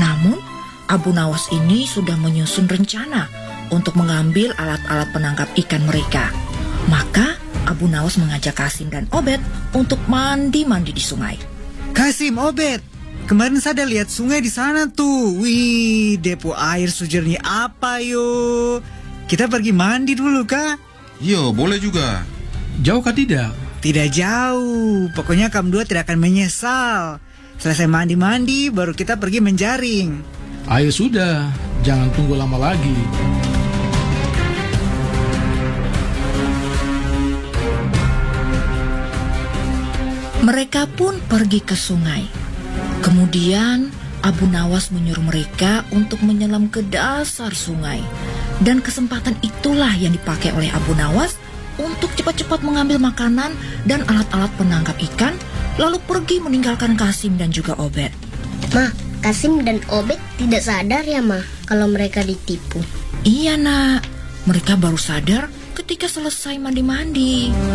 Namun, Abu Nawas ini sudah menyusun rencana untuk mengambil alat-alat penangkap ikan mereka. Maka, Abu Nawas mengajak Kasim dan Obed untuk mandi-mandi di sungai. Kasim, Obed, kemarin saya ada lihat sungai di sana tuh. Wih, depo air sejernih apa yo? Kita pergi mandi dulu, Kak? Yo, boleh juga. Jauh kah tidak? Tidak jauh, pokoknya kamu dua tidak akan menyesal. Selesai mandi-mandi, baru kita pergi menjaring. Ayo sudah, jangan tunggu lama lagi. Mereka pun pergi ke sungai. Kemudian Abu Nawas menyuruh mereka untuk menyelam ke dasar sungai. Dan kesempatan itulah yang dipakai oleh Abu Nawas untuk cepat-cepat mengambil makanan dan alat-alat penangkap ikan, lalu pergi meninggalkan Kasim dan juga Obed. Ma, Kasim dan Obed tidak sadar ya, Ma, kalau mereka ditipu. Iya, Nak. Mereka baru sadar ketika selesai mandi-mandi.